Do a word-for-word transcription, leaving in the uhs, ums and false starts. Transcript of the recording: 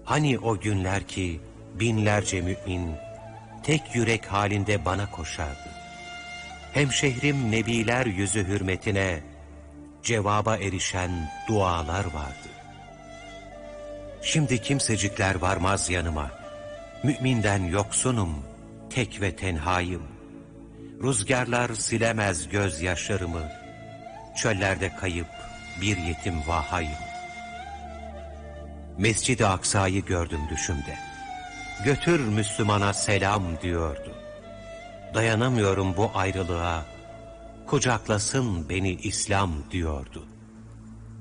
Hani o günler ki binlerce mümin tek yürek halinde bana koşardı. Hemşehrim nebiler yüzü hürmetine cevaba erişen dualar vardı. Şimdi kimsecikler varmaz yanıma. Müminden yoksunum, tek ve tenhayım. Rüzgarlar silemez gözyaşlarımı. Çöllerde kayıp bir yetim vahayım. Mescid-i Aksa'yı gördüm düşümde. Götür Müslümana selam diyordu. Dayanamıyorum bu ayrılığa. Kucaklasın beni İslam diyordu.